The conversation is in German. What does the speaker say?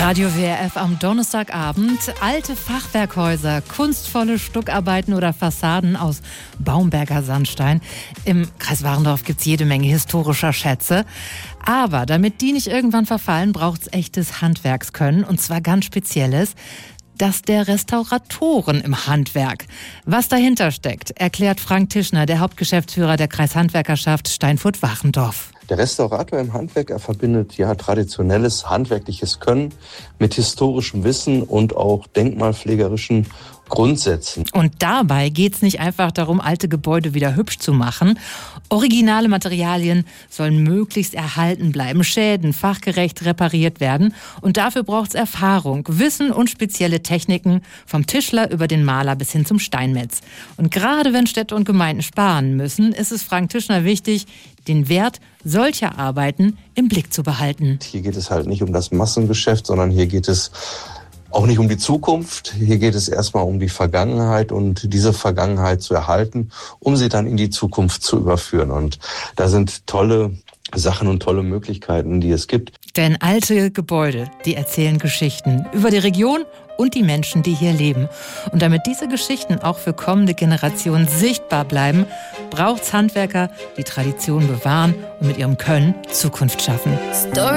Radio WRF am Donnerstagabend. Alte Fachwerkhäuser, kunstvolle Stuckarbeiten oder Fassaden aus Baumberger Sandstein. Im Kreis Warendorf gibt es jede Menge historischer Schätze. Aber damit die nicht irgendwann verfallen, braucht es echtes Handwerkskönnen. Und zwar ganz Spezielles. Das der Restauratoren im Handwerk. Was dahinter steckt, erklärt Frank Tischner, der Hauptgeschäftsführer der Kreishandwerkerschaft Steinfurt-Warendorf. Der Restaurator im Handwerk, er verbindet traditionelles handwerkliches Können mit historischem Wissen und auch denkmalpflegerischen Grundsätzen. Und dabei geht es nicht einfach darum, alte Gebäude wieder hübsch zu machen. Originale Materialien sollen möglichst erhalten bleiben, Schäden fachgerecht repariert werden. Und dafür braucht es Erfahrung, Wissen und spezielle Techniken, vom Tischler über den Maler bis hin zum Steinmetz. Und gerade wenn Städte und Gemeinden sparen müssen, ist es Frank Tischner wichtig, den Wert solcher Arbeiten im Blick zu behalten. Hier geht es halt nicht um das Massengeschäft, sondern hier geht es auch nicht um die Zukunft. Hier geht es erstmal um die Vergangenheit und diese Vergangenheit zu erhalten, um sie dann in die Zukunft zu überführen. Und da sind tolle Sachen und tolle Möglichkeiten, die es gibt. Denn alte Gebäude, die erzählen Geschichten über die Region und die Menschen, die hier leben. Und damit diese Geschichten auch für kommende Generationen sichtbar bleiben, braucht es Handwerker, die Tradition bewahren und mit ihrem Können Zukunft schaffen.